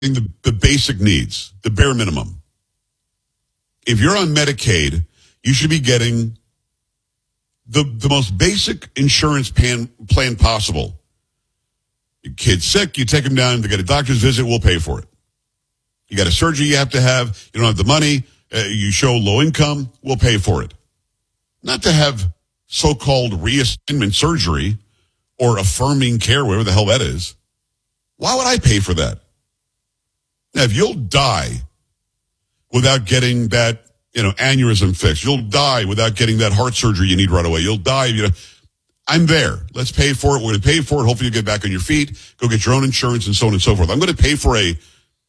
the basic needs, the bare minimum. If you're on Medicaid, you should be getting the most basic insurance plan possible. Your kid's sick, you take them down to get a doctor's visit, we'll pay for it. You got a surgery you have to have, you don't have the money, you show low income, we'll pay for it. Not to have so-called reassignment surgery or affirming care, whatever the hell that is. Why would I pay for that? Now, if you'll die without getting that, aneurysm fixed, you'll die without getting that heart surgery you need right away. You'll die, I'm there. Let's pay for it. We're going to pay for it. Hopefully you get back on your feet, go get your own insurance and so on and so forth. I'm going to pay for a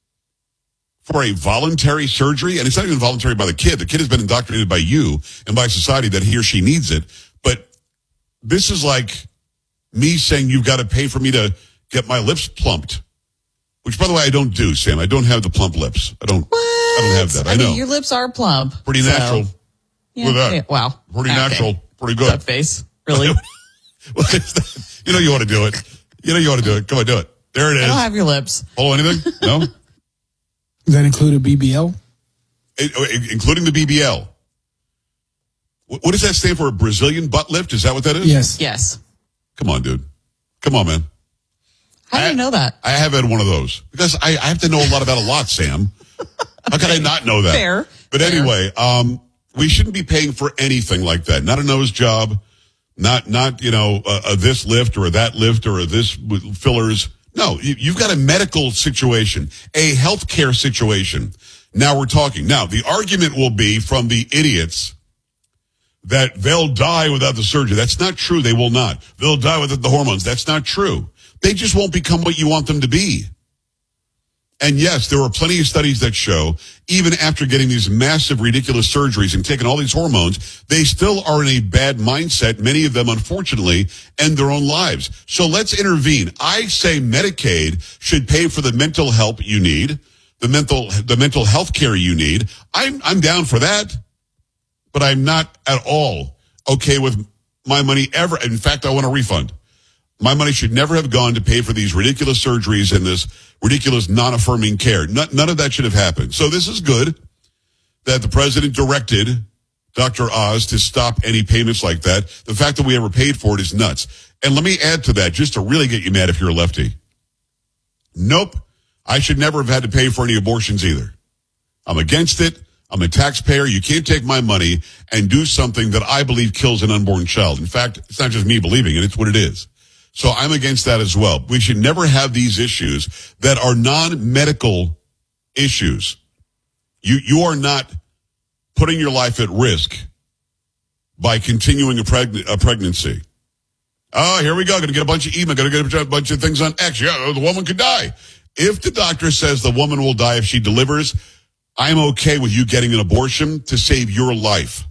voluntary surgery, and it's not even voluntary by the kid. The kid has been indoctrinated by you and by society that he or she needs it. But this is like me saying you've got to pay for me to get my lips plumped, which, by the way, I don't do, Sam. I don't have the plump lips. I don't have that. I know. Your lips are plump. Pretty natural. Yeah, Look at that. yeah, wow. Pretty natural. Pretty good. That face. Really? You want to do it. You want to do it. Come on, do it. There it is. I don't have your lips. Oh, anything? No? Does that include a BBL? Including the BBL. What does that stand for? A Brazilian butt lift? Is that what that is? Yes. Come on, dude. Come on, man. How do you know that? I have had one of those. Because I have to know a lot about a lot, Sam. How can I not know that? Fair. But anyway, we shouldn't be paying for anything like that. Not a nose job. Not a this lift or a that lift or a this fillers. No, you've got a medical situation, a healthcare situation. Now we're talking. Now, the argument will be from the idiots that they'll die without the surgery. That's not true. They will not. They'll die without the hormones. That's not true. They just won't become what you want them to be. And yes, there are plenty of studies that show even after getting these massive, ridiculous surgeries and taking all these hormones, they still are in a bad mindset. Many of them, unfortunately, end their own lives. So let's intervene. I say Medicaid should pay for the mental help you need, the mental health care you need. I'm down for that, but I'm not at all okay with my money ever. In fact, I want a refund. My money should never have gone to pay for these ridiculous surgeries and this ridiculous non-affirming care. None of that should have happened. So this is good that the president directed Dr. Oz to stop any payments like that. The fact that we ever paid for it is nuts. And let me add to that, just to really get you mad if you're a lefty. Nope. I should never have had to pay for any abortions either. I'm against it. I'm a taxpayer. You can't take my money and do something that I believe kills an unborn child. In fact, it's not just me believing it. It's what it is. So I'm against that as well. We should never have these issues that are non-medical issues. You are not putting your life at risk by continuing a pregnancy. Oh, here we go. Going to get a bunch of email. Going to get a bunch of things on X. Yeah, the woman could die. If the doctor says the woman will die if she delivers, I'm okay with you getting an abortion to save your life.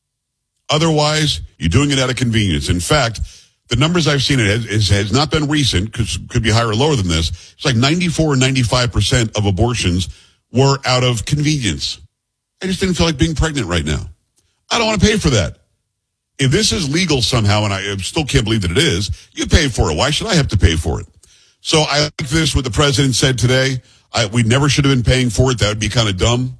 Otherwise, you're doing it out of convenience. In fact, the numbers I've seen, it has not been recent, because it could be higher or lower than this. It's like 94 or 95% of abortions were out of convenience. I just didn't feel like being pregnant right now. I don't want to pay for that. If this is legal somehow, and I still can't believe that it is, you pay for it. Why should I have to pay for it? So I like this, what the president said today. We never should have been paying for it. That would be kind of dumb.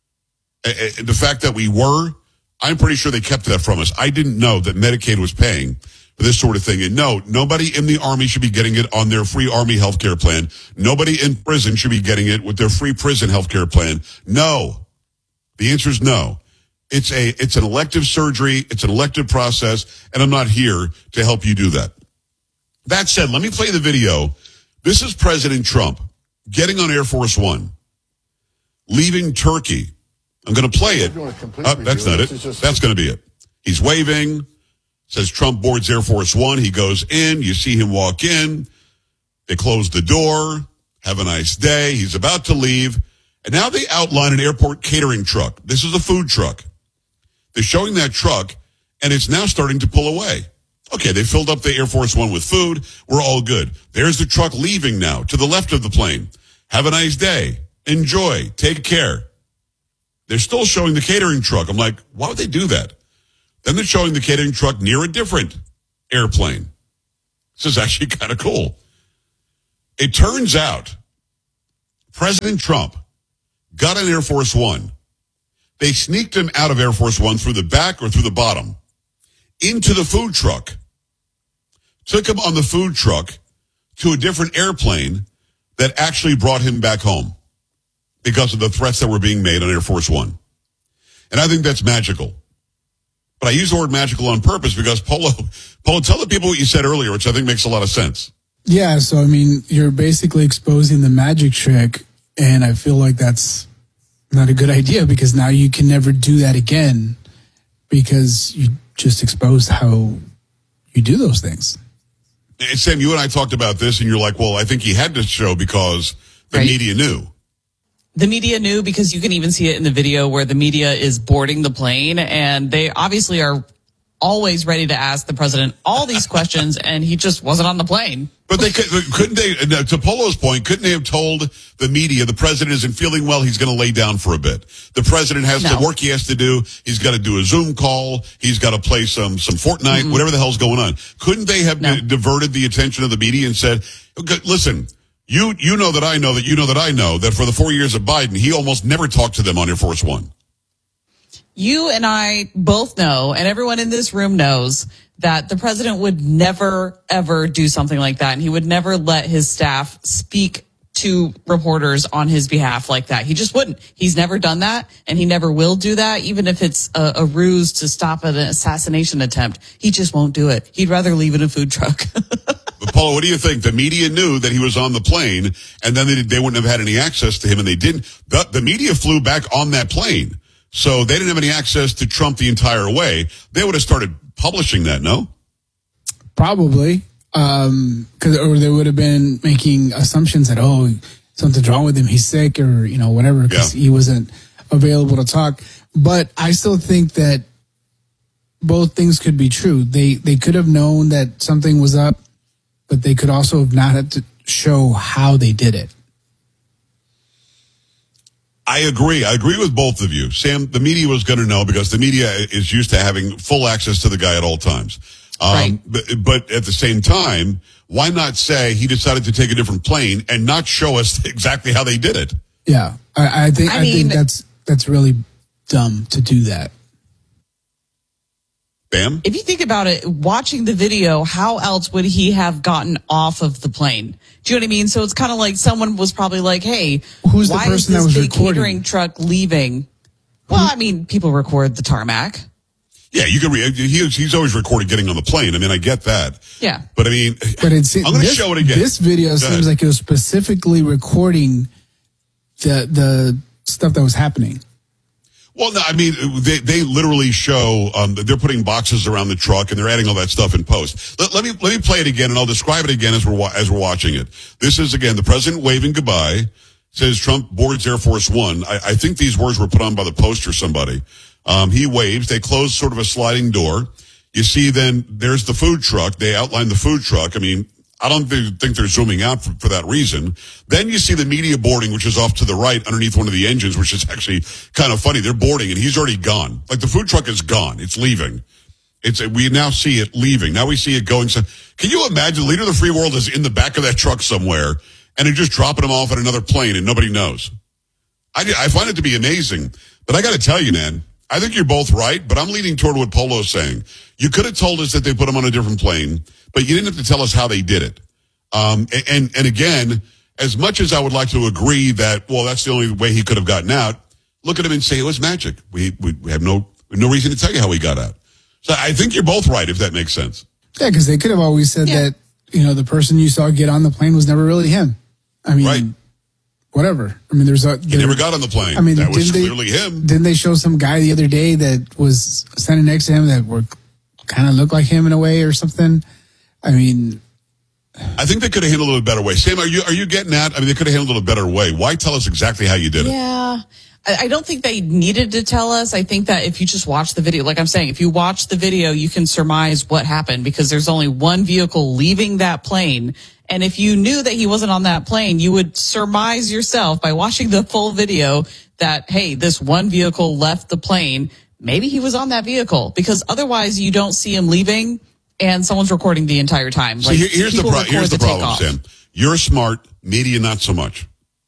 The fact that we were, I'm pretty sure they kept that from us. I didn't know that Medicaid was paying for this sort of thing. And no, nobody in the Army should be getting it on their free Army health care plan. Nobody in prison should be getting it with their free prison health care plan. No. The answer is no. It's an elective surgery. It's an elective process. And I'm not here to help you do that. That said, let me play the video. This is President Trump getting on Air Force One, leaving Turkey. I'm going to play it. Oh, that's not it. That's going to be it. He's waving. Says Trump boards Air Force One. He goes in. You see him walk in. They close the door. Have a nice day. He's about to leave. And now they outline an airport catering truck. This is a food truck. They're showing that truck, and it's now starting to pull away. Okay, they filled up the Air Force One with food. We're all good. There's the truck leaving now to the left of the plane. Have a nice day. Enjoy. Take care. They're still showing the catering truck. I'm like, why would they do that? Then they're showing the catering truck near a different airplane. This is actually kind of cool. It turns out President Trump got on Air Force One. They sneaked him out of Air Force One through the back or through the bottom into the food truck, took him on the food truck to a different airplane that actually brought him back home because of the threats that were being made on Air Force One. And I think that's magical. But I use the word magical on purpose because Polo, tell the people what you said earlier, which I think makes a lot of sense. Yeah, so I mean, you're basically exposing the magic trick, and I feel like that's not a good idea because now you can never do that again because you just exposed how you do those things. And Sam, you and I talked about this, and you're like, well, I think he had to show because the media knew. The media knew because you can even see it in the video where the media is boarding the plane, and they obviously are always ready to ask the president all these questions, and he just wasn't on the plane. But couldn't they, to Polo's point, couldn't they have told the media the president isn't feeling well, he's going to lay down for a bit? The president has some work he has to do. He's got to do a Zoom call. He's got to play some Fortnite, whatever the hell's going on. Couldn't they have diverted the attention of the media and said, listen, you know that I know that you know that I know that for the 4 years of Biden, he almost never talked to them on Air Force One. You and I both know, and everyone in this room knows, that the president would never, ever do something like that. And he would never let his staff speak to reporters on his behalf like that. He just wouldn't. He's never done that, and he never will do that, even if it's a ruse to stop an assassination attempt. He just won't do it. He'd rather leave in a food truck. But Paula, what do you think? The media knew that he was on the plane, and then they wouldn't have had any access to him, and they didn't. The media flew back on that plane. So they didn't have any access to Trump the entire way. They would have started publishing that, no? Probably. Or they would have been making assumptions that, something's wrong with him. He's sick or, whatever, because he wasn't available to talk. But I still think that both things could be true. They could have known that something was up, but they could also have not had to show how they did it. I agree. I agree with both of you. Sam, the media was going to know because the media is used to having full access to the guy at all times. Right. But at the same time, why not say he decided to take a different plane and not show us exactly how they did it? Yeah, I think that's really dumb to do that. Bam? If you think about it, watching the video, how else would he have gotten off of the plane? Do you know what I mean? So it's kind of like someone was probably like, hey, who's the why person is that was this big recording? catering truck leaving? Well, I mean, people record the tarmac. Yeah, you can. He's always recorded getting on the plane. I mean, I get that. Yeah. But I mean, I'm going to show it again. This video seems like it was specifically recording the stuff that was happening. Well, no, I mean, they literally show they're putting boxes around the truck and they're adding all that stuff in post. Let me play it again and I'll describe it again as we're watching it. This is again the president waving goodbye. Says Trump boards Air Force One. I think these words were put on by the Post or somebody. He waves. They close sort of a sliding door. You see, then there's the food truck. They outline the food truck. I mean, I don't think they're zooming out for that reason. Then you see the media boarding, which is off to the right underneath one of the engines, which is actually kind of funny. They're boarding and he's already gone. Like the food truck is gone. It's leaving. We now see it leaving. Now we see it going. So can you imagine the leader of the free world is in the back of that truck somewhere and they're just dropping him off at another plane and nobody knows? I find it to be amazing. But I got to tell you, man, I think you're both right, but I'm leaning toward what Polo's saying. You could have told us that they put him on a different plane, but you didn't have to tell us how they did it. And again, as much as I would like to agree that, well, that's the only way he could have gotten out, look at him and say it was magic. We have no reason to tell you how he got out. So I think you're both right, if that makes sense. Yeah, because they could have always said that, the person you saw get on the plane was never really him. I mean, right. Whatever. I mean, he never got on the plane. I mean, that was clearly him. Didn't they show some guy the other day that was standing next to him that kind of looked like him in a way or something? I mean, I think they could have handled it a better way. Sam, are you getting at? I mean, they could have handled it a better way. Why tell us exactly how you did it? Yeah. I don't think they needed to tell us. I think that if you just watch the video, like I'm saying, if you watch the video, you can surmise what happened because there's only one vehicle leaving that plane. And if you knew that he wasn't on that plane, you would surmise yourself by watching the full video that, hey, this one vehicle left the plane. Maybe he was on that vehicle because otherwise you don't see him leaving and someone's recording the entire time. So here's the problem, Sam. You're smart, media not so much.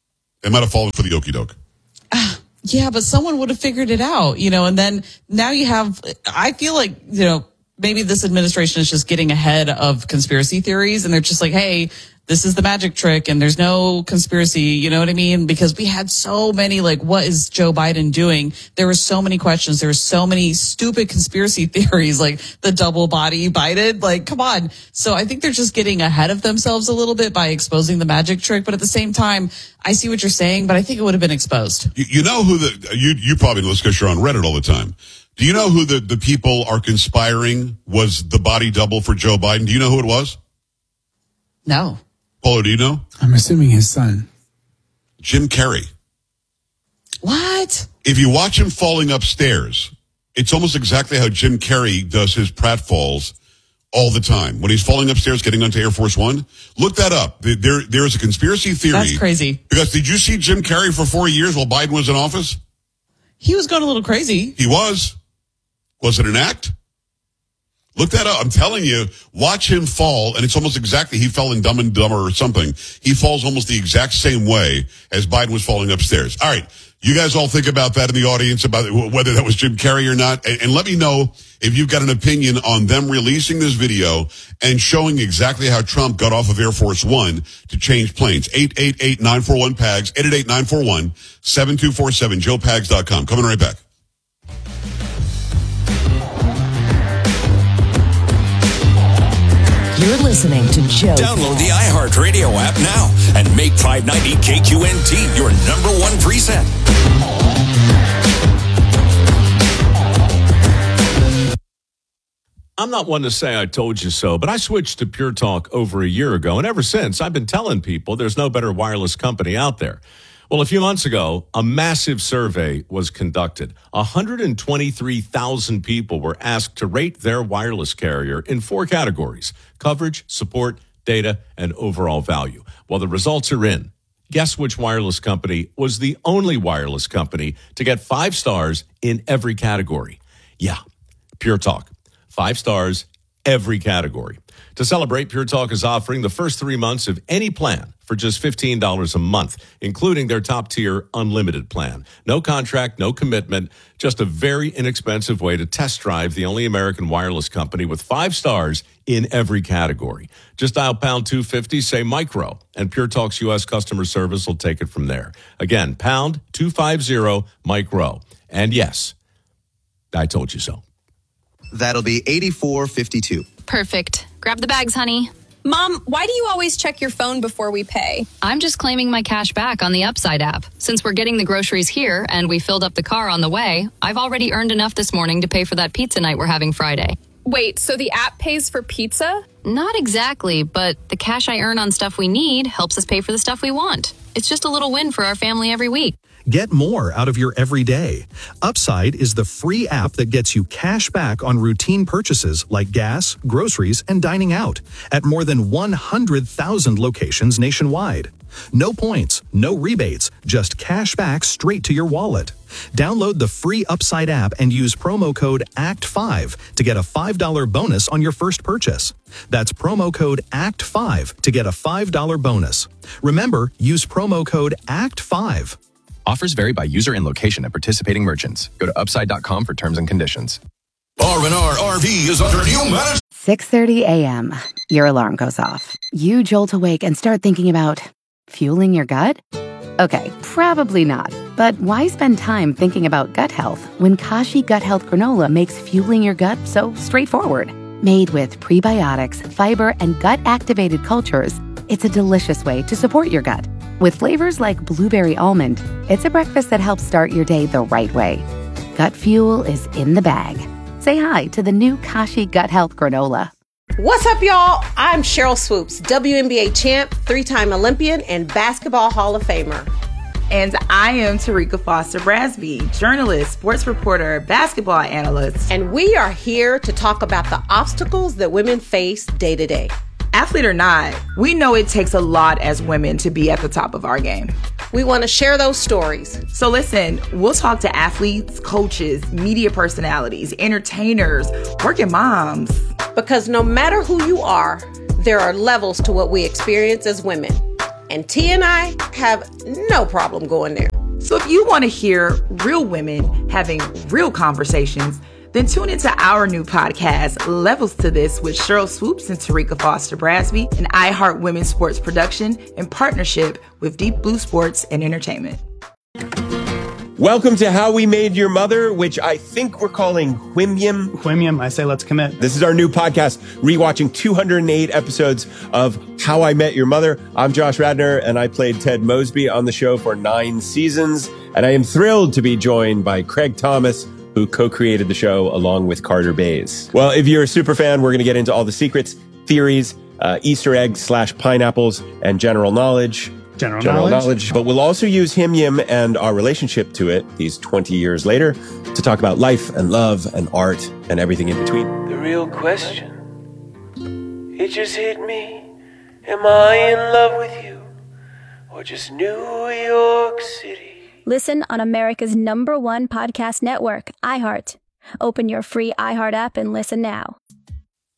They might have fallen for the okie doke. Yeah, but someone would have figured it out, and then now you have, I feel like, maybe this administration is just getting ahead of conspiracy theories and they're just like, hey, this is the magic trick and there's no conspiracy, you know what I mean? Because we had so many, what is Joe Biden doing? There were so many questions. There were so many stupid conspiracy theories, like the double body Biden, come on. So I think they're just getting ahead of themselves a little bit by exposing the magic trick. But at the same time, I see what you're saying, but I think it would have been exposed. You know who you probably know this because you're on Reddit all the time. Do you know who the people are conspiring was the body double for Joe Biden? Do you know who it was? No. Polo, do you know? I'm assuming his son. Jim Carrey. What? If you watch him falling upstairs, it's almost exactly how Jim Carrey does his pratfalls all the time. When he's falling upstairs, getting onto Air Force One. Look that up. There is a conspiracy theory. That's crazy. Because did you see Jim Carrey for 4 years while Biden was in office? He was going a little crazy. He was. Was it an act? Look that up. I'm telling you, watch him fall, and it's almost exactly, he fell in Dumb and Dumber or something. He falls almost the exact same way as Biden was falling upstairs. All right. You guys all think about that in the audience, about whether that was Jim Carrey or not. And let me know if you've got an opinion on them releasing this video and showing exactly how Trump got off of Air Force One to change planes. 888-941-PAGS, 888-941-7247, joepags.com. Coming right back. You're listening to Joe. Download the iHeartRadio app now and make 590 KQNT your number one preset. I'm not one to say I told you so, but I switched to Pure Talk over a year ago, and ever since, I've been telling people there's no better wireless company out there. Well, a few months ago, a massive survey was conducted. 123,000 people were asked to rate their wireless carrier in 4 categories: coverage, support, data, and overall value. Well, the results are in. Guess which wireless company was the only wireless company to get 5 stars in every category? Yeah, Pure Talk. 5 stars, every category. To celebrate, Pure Talk is offering the first 3 months of any plan for just $15 a month, including their top-tier unlimited plan. No contract, no commitment, just a very inexpensive way to test drive the only American wireless company with 5 stars in every category. Just dial pound 250, say micro, and Pure Talk's U.S. customer service will take it from there. Again, pound 250 micro. And yes, I told you so. That'll be $84.52. Perfect. Grab the bags, honey. Mom, why do you always check your phone before we pay? I'm just claiming my cash back on the Upside app. Since we're getting the groceries here and we filled up the car on the way, I've already earned enough this morning to pay for that pizza night we're having Friday. Wait, so the app pays for pizza? Not exactly, but the cash I earn on stuff we need helps us pay for the stuff we want. It's just a little win for our family every week. Get more out of your everyday. Upside is the free app that gets you cash back on routine purchases like gas, groceries, and dining out at more than 100,000 locations nationwide. No points, no rebates, just cash back straight to your wallet. Download the free Upside app and use promo code ACT5 to get a $5 bonus on your first purchase. That's promo code ACT5 to get a $5 bonus. Remember, use promo code ACT5. Offers vary by user and location at participating merchants. Go to upside.com for terms and conditions. R&R RV is under new management. 6:30 a.m. Your alarm goes off. You jolt awake and start thinking about fueling your gut? Okay, probably not. But why spend time thinking about gut health when Kashi Gut Health Granola makes fueling your gut so straightforward? Made with prebiotics, fiber, and gut-activated cultures, it's a delicious way to support your gut. With flavors like blueberry almond, it's a breakfast that helps start your day the right way. Gut fuel is in the bag. Say hi to the new Kashi Gut Health Granola. What's up, y'all? I'm Cheryl Swoops, WNBA champ, 3-time Olympian, and Basketball Hall of Famer. And I am Tarika Foster Brasby, journalist, sports reporter, basketball analyst. And we are here to talk about the obstacles that women face day to day. Athlete or not, we know it takes a lot as women to be at the top of our game. We want to share those stories. So listen, we'll talk to athletes, coaches, media personalities, entertainers, working moms. Because no matter who you are, there are levels to what we experience as women. And T and I have no problem going there. So if you want to hear real women having real conversations, then tune into our new podcast, Levels to This, with Cheryl Swoops and Tarika Foster Brasby, an iHeart Women's Sports production in partnership with Deep Blue Sports and Entertainment. Welcome to How We Made Your Mother, which I think we're calling Whimyum. Whimyum, I say let's commit. This is our new podcast, rewatching 208 episodes of How I Met Your Mother. I'm Josh Radnor, and I played Ted Mosby on the show for 9 seasons. And I am thrilled to be joined by Craig Thomas, who co-created the show along with Carter Bays. Well, if you're a super fan, we're going to get into all the secrets, theories, Easter eggs / pineapples, and general knowledge. General knowledge. But we'll also use Hymn and our relationship to it these 20 years later to talk about life and love and art and everything in between. The real question, it just hit me. Am I in love with you or just New York City? Listen on America's #1 podcast network, iHeart. Open your free iHeart app and listen now.